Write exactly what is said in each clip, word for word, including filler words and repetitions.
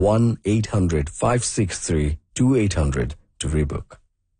one eight hundred five six three two eight hundred to rebook.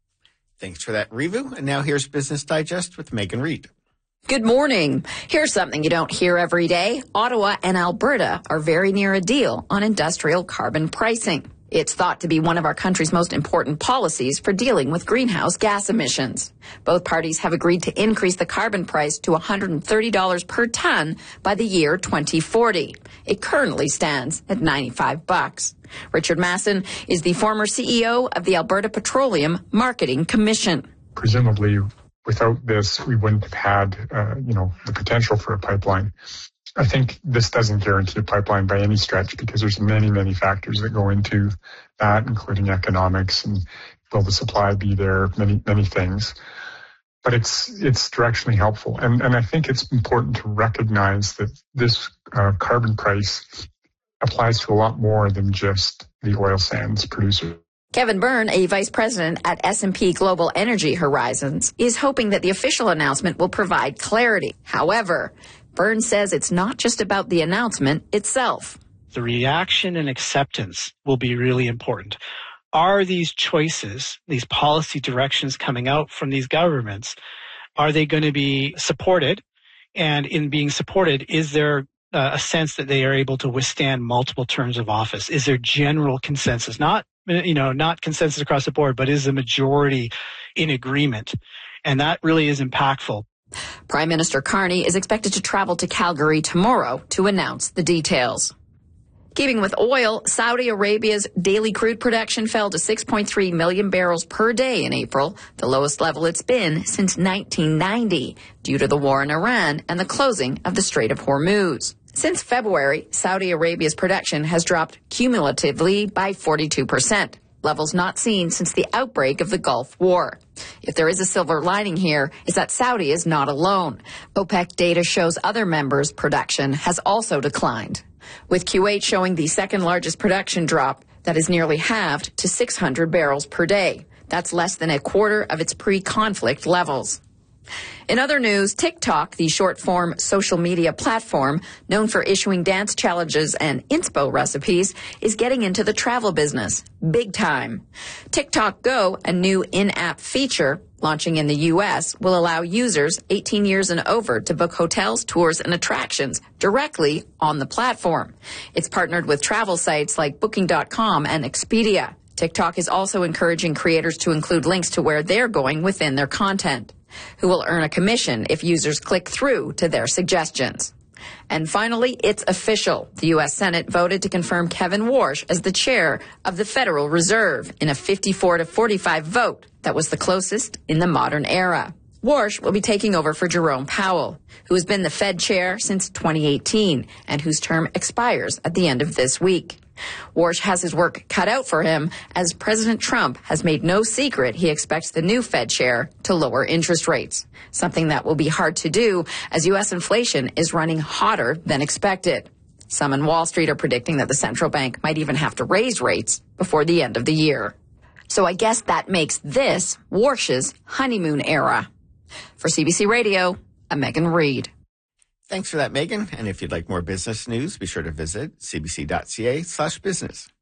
Thanks for that review. And now here's Business Digest with Megan Reid. Good morning. Here's something you don't hear every day. Ottawa and Alberta are very near a deal on industrial carbon pricing. It's thought to be one of our country's most important policies for dealing with greenhouse gas emissions. Both parties have agreed to increase the carbon price to one hundred thirty dollars per ton by the year twenty forty. It currently stands at ninety-five bucks. Richard Masson is the former C E O of the Alberta Petroleum Marketing Commission. Presumably, without this, we wouldn't have had, uh, you know, the potential for a pipeline. I think this doesn't guarantee a pipeline by any stretch because there's many, many factors that go into that, including economics and will the supply be there, many, many things. But it's it's directionally helpful. And, and I think it's important to recognize that this uh, carbon price applies to a lot more than just the oil sands producer. Kevin Byrne, a vice president at S and P Global Energy Horizons, is hoping that the official announcement will provide clarity. However, Byrne says it's not just about the announcement itself. The reaction and acceptance will be really important. Are these choices, these policy directions coming out from these governments, are they going to be supported? And in being supported, is there uh, a sense that they are able to withstand multiple terms of office? Is there general consensus? Not, you know, not consensus across the board, but is the majority in agreement? And that really is impactful. Prime Minister Carney is expected to travel to Calgary tomorrow to announce the details. Keeping with oil, Saudi Arabia's daily crude production fell to six point three million barrels per day in April, the lowest level it's been since nineteen ninety, due to the war in Iran and the closing of the Strait of Hormuz. Since February, Saudi Arabia's production has dropped cumulatively by forty-two percent. Levels not seen since the outbreak of the Gulf War. If there is a silver lining here, it's that Saudi is not alone. OPEC data shows other members' production has also declined, with Kuwait showing the second largest production drop that is nearly halved to six hundred barrels per day. That's less than a quarter of its pre-conflict levels. In other news, TikTok, the short-form social media platform known for issuing dance challenges and inspo recipes, is getting into the travel business big time. TikTok Go, a new in-app feature launching in the U S, will allow users eighteen years and over to book hotels, tours, and attractions directly on the platform. It's partnered with travel sites like Booking dot com and Expedia. TikTok is also encouraging creators to include links to where they're going within their content, who will earn a commission if users click through to their suggestions. And finally, it's official. The U S Senate voted to confirm Kevin Warsh as the chair of the Federal Reserve in a fifty-four to forty-five vote that was the closest in the modern era. Warsh will be taking over for Jerome Powell, who has been the Fed chair since twenty eighteen and whose term expires at the end of this week. Warsh has his work cut out for him, as President Trump has made no secret he expects the new Fed chair to lower interest rates, something that will be hard to do as U S inflation is running hotter than expected. Some in Wall Street are predicting that the central bank might even have to raise rates before the end of the year. So I guess that makes this Warsh's honeymoon era. For C B C Radio, I'm Megan Reid. Thanks for that, Megan. And if you'd like more business news, be sure to visit cbc.ca slash business.